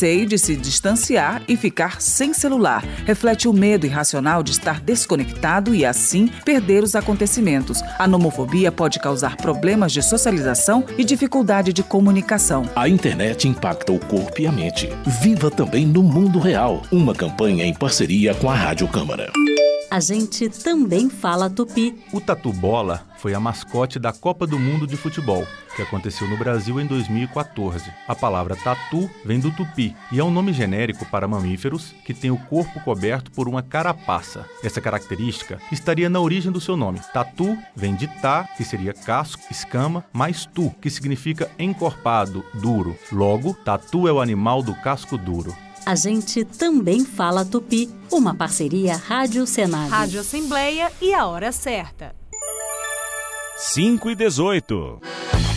receio de se distanciar e ficar sem celular. Reflete o medo irracional de estar desconectado e, assim, perder os acontecimentos. A nomofobia pode causar problemas de socialização e dificuldade de comunicação. A internet impacta o corpo e a mente. Viva também no mundo real. Uma campanha em parceria com a Rádio Câmara. A gente também fala tupi. O Tatu Bola foi a mascote da Copa do Mundo de Futebol, que aconteceu no Brasil em 2014. A palavra tatu vem do tupi e é um nome genérico para mamíferos que têm o corpo coberto por uma carapaça. Essa característica estaria na origem do seu nome. Tatu vem de tá, que seria casco, escama, mais tu, que significa encorpado, duro. Logo, tatu é o animal do casco duro. A gente também fala tupi. Uma parceria Rádio Senado. Rádio Assembleia e a hora certa. 5:18.